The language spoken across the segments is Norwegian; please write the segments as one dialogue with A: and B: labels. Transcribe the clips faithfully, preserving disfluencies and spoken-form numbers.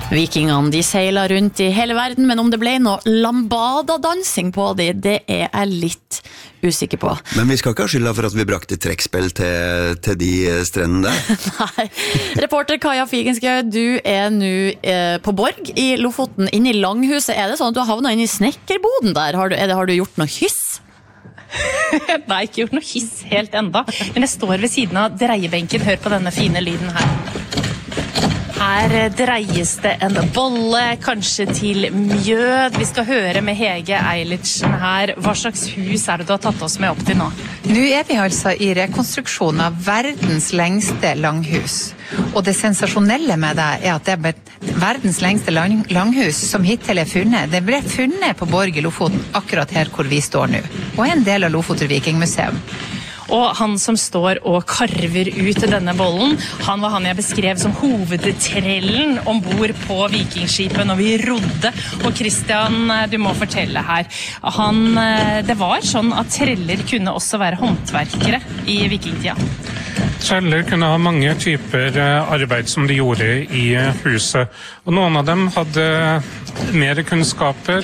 A: Vikingene, de seiler rundt i hele verden, men om det ble noe lambada-dansing på de, det er jeg litt usikker på.
B: Men vi skal ikke ha skylda for at vi brakte trekkspill til, til de strendene der.
A: Nei. Reporter Kaja Figenschou, du er nå eh, på Borg i Lofoten, inne i Langhuset. Er det sånn at du har havnet inn i snekkerboden der? Har du, er det, har du gjort noe hyss?
C: Nei, ikke gjort noe hyss helt enda. Men jeg står ved siden av dreiebenken. Hør på denne fine lyden her. Her dreies det en bolle, kanskje til mjød. Vi skal høre med Hege Eilertsen her. Hva slags hus er det du har tatt oss med opp til nå?
D: Nå er vi altså i rekonstruksjon av verdens lengste langhus. Og det sensasjonelle med det er at det er verdens lengste lang langhus som hittil er funnet. Det ble funnet på Borg i Lofoten, akkurat her hvor vi står nå. Og er en del av Lofoten Vikingmuseum.
C: Og han som står og karver ut denne bollen, han var han jeg beskrev som hovedtrellen ombord på vikingskipet når vi rodde. Og Christian, du må fortelle her. Han, det var sånn at treller kunne også være håndverkere i vikingtida.
E: Treller kunne ha mange typer arbeid som de gjorde i huset. Og noen av dem hadde mer kunnskaper,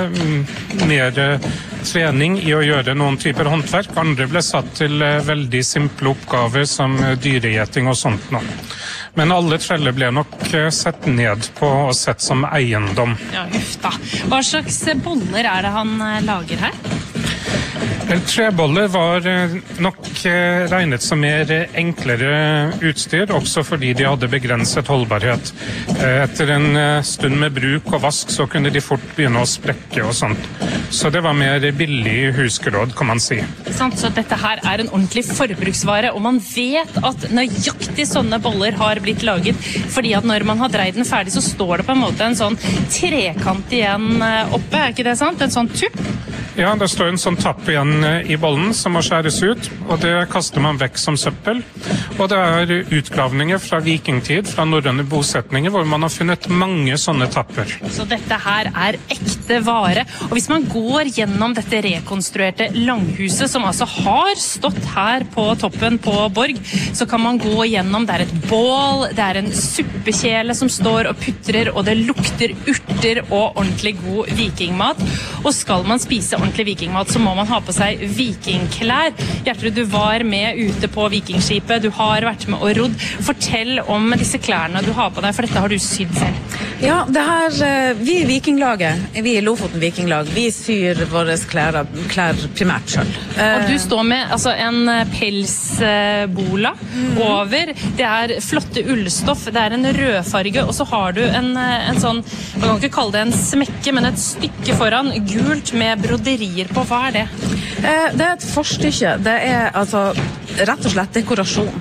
E: mer trening i å gjøre noen typer håndverk. Andre ble satt til veldig simple oppgaver som dyregjeting og sånt nå. Men alle treller ble nok sett ned på og sett som eiendom.
C: Ja, huff da. Hva slags boller er det han lager her?
E: Treboller var nok regnet som mer enklere utstyr, også fordi de hadde begrenset holdbarhet. Etter en stund med bruk og vask så kunne de fort begynne å sprekke og sånt. Så det var mer billig husgeråd, kan man si.
C: Sant, så dette her er en ordentlig forbruksvare, og man vet at nøyaktig sånne boller har blitt laget, fordi at når man har dreid den ferdig, så står det på en måte en sånn trekant igjen oppe, er ikke det sant? En sånn tupp?
E: Ja, det står en sånn tapp igjen i bollen som må skjæres ut, og det kaster man vekk som søppel. Og det er utgravninger fra vikingtid, fra norrøne bosetninger, hvor man har funnet mange sånne tapper.
C: Så dette her er ekte vare. Og hvis man går gjennom dette rekonstruerte langhuset, som altså har stått her på toppen på Borg, så kan man gå gjennom, det er et bål, det er en suppekjele som står og putrer, og det lukter urter og ordentlig god vikingmat. Og skal man spise ordentlig vikingmat, så må man ha på seg vikingklær. Gjertrud, du var med ute på vikingskipet, du har vært med og rodd. Fortell om disse klærne du har på deg, for dette har du sydd selv.
F: Ja, det her, vi i Vikinglaget, vi i Lofoten Vikinglag, vi syr våre klær, klær primært selv.
C: Og du står med altså, en pelsbola mm. over, det er flotte ullstoff, det er en rødfarge, og så har du en, en sånn, man kan ikke kalle det en smekke, men et stykke foran, gult med broderier på. Hva er det?
F: Det er et forstykke, det er altså rett og slett dekorasjon.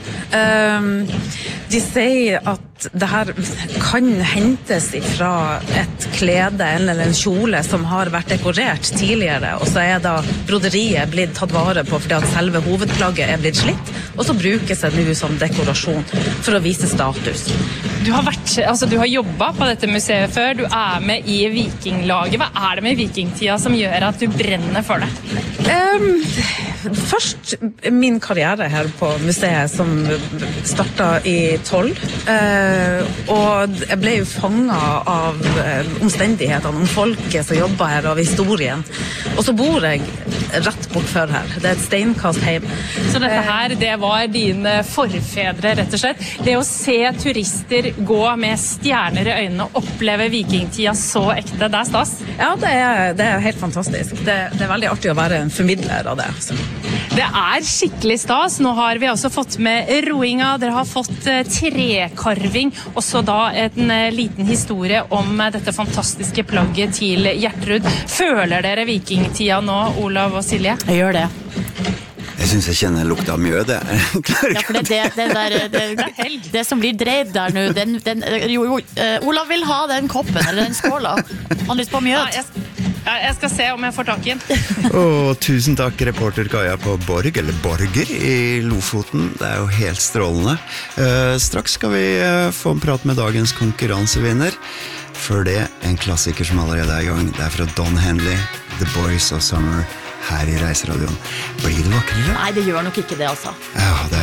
F: De sier at det her kan hentes fra et klede eller en kjole som har vært dekorert tidligere, og så er da broderiet blitt tatt vare på fordi at selve hovedplagget er blitt slitt, og så brukes det nå som dekorasjon for å vise status.
C: Du har, vært, altså, du har jobbet på dette museet før, du er med i vikinglaget. Hva er det med vikingtida som gjør at du brenner for det?
F: Um, først min karriere her på museet som startet i tolv, uh, og jeg ble jo fanget av uh, omstendighetene om folket som jobbet her, av historien. Og så bor jeg rett bort før her. Det er et steinkast hjem.
C: Så dette her, det var dine forfedre, rett og slett. Det å se turister gå med stjerner i øynene og oppleve vikingtida så ekte, det er stas?
F: Ja, det er, det er helt fantastisk. Det, det er veldig artig å være en formidler av det. Så.
C: Det er skikkelig stas. Nå har vi også fått med roinga, dere har fått trekarving, og så da en liten historie om dette fantastiske plagget til Gjertrud. Føler dere vikingtida nå, Olav og Silje?
A: Jeg gjør det.
B: Jeg synes jeg kjenner lukta mye det.
A: Ja, for det, det, det, der, det, det, det som blir dreid der nå, den, den, jo, jo, uh, Olav vil ha den koppen, eller den skåla. Han har lyst på mjød.
C: Ja, jeg, ja, jeg skal se om jeg får tak i den.
B: Og tusen takk, reporter Kaja på Borg, eller Borger i Lofoten. Det er jo helt strålende. Uh, straks skal vi uh, få en prat med dagens konkurransevinner. Før det, en klassiker som allerede er i gang. Det er fra Don Henley, The Boys of Summer, her i Reiseradioen. Blir det vakrere?
A: Nei, det gjør nok ikke det, altså.
B: Ja, det er